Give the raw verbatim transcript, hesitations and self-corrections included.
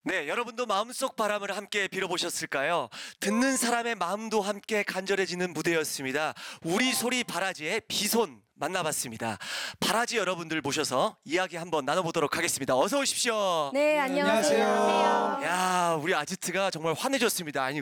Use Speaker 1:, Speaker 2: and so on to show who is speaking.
Speaker 1: 네, 여러분도 마음속 바람을 함께 빌어보셨을까요? 듣는 사람의 마음도 함께 간절해지는 무대였습니다. 우리 소리 바라지의 비손 만나봤습니다. 바라지 여러분들 모셔서 이야기 한번 나눠보도록 하겠습니다. 어서 오십시오.
Speaker 2: 네, 안녕하세요.
Speaker 1: 야, 우리 아지트가 정말 환해졌습니다. 아니